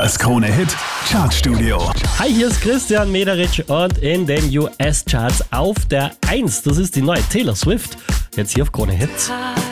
Das Krone-Hit Chartstudio. Hi, hier ist Christian Mederitsch und in den US-Charts auf der 1. Das ist die neue Taylor Swift. Jetzt hier auf Krone Hit.